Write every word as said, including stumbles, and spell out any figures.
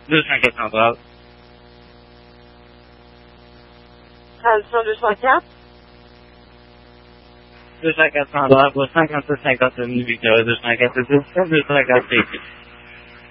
Du snackar framför allt. Alltså, du snackar? Du snackar framför allt. Du snackar inte snackat så mycket. Du snackar inte. Du snackar inte.